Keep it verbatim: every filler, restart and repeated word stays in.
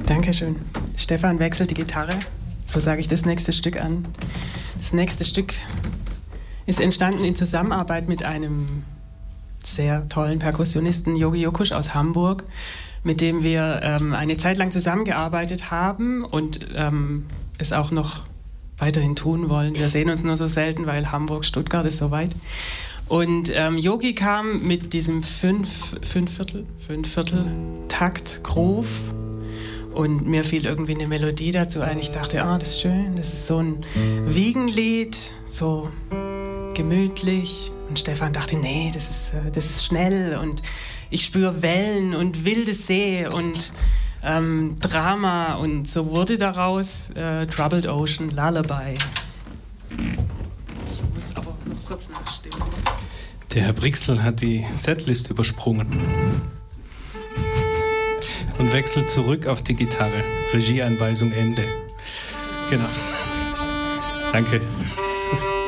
Dankeschön. Stefan wechselt die Gitarre. So sage ich das nächste Stück an. Das nächste Stück ist entstanden in Zusammenarbeit mit einem sehr tollen Perkussionisten, Yogi Jokusch aus Hamburg, mit dem wir ähm, eine Zeit lang zusammengearbeitet haben und ähm, es auch noch weiterhin tun wollen. Wir sehen uns nur so selten, weil Hamburg, Stuttgart ist so weit. Und ähm, Yogi kam mit diesem fünf, Fünfviertel, Fünfviertel Takt Groove und mir fiel irgendwie eine Melodie dazu ein. Ich dachte, ah, das ist schön, das ist so ein Wiegenlied, so gemütlich. Und Stefan dachte, nee, das ist, das ist schnell und ich spüre Wellen und wilde See und ähm, Drama. Und so wurde daraus äh, Troubled Ocean Lullaby. Ich muss aber noch kurz nachstimmen. Der Herr Brixel hat die Setlist übersprungen und wechselt zurück auf die Gitarre. Regieanweisung Ende. Genau. Danke.